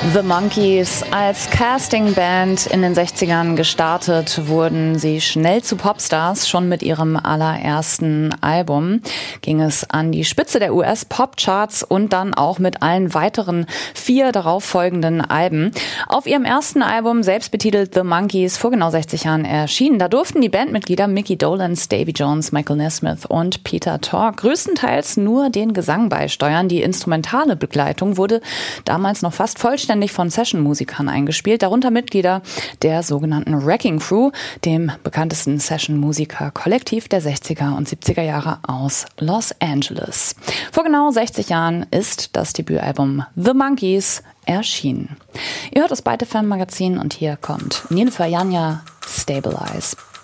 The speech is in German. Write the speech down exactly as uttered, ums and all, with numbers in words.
The Monkees. Als Castingband in den sechzigern gestartet, wurden sie schnell zu Popstars. Schon mit ihrem allerersten Album ging es an die Spitze der U S-Pop-Charts und dann auch mit allen weiteren vier darauffolgenden Alben. Auf ihrem ersten Album, selbst betitelt The Monkees, vor genau sechzig Jahren erschienen. Da durften die Bandmitglieder Mickey Dolenz, Davy Jones, Michael Nesmith und Peter Tork größtenteils nur den Gesang beisteuern. Die instrumentale Begleitung wurde damals noch fast vollständig von Session-Musikern eingespielt, darunter Mitglieder der sogenannten Wrecking Crew, dem bekanntesten Session-Musiker-Kollektiv der sechziger und siebziger Jahre aus Los Angeles. Vor genau sechzig Jahren ist das Debütalbum The Monkees erschienen. Ihr hört das Byte F M Magazin und hier kommt Nilüfer Yanya, Stabilize.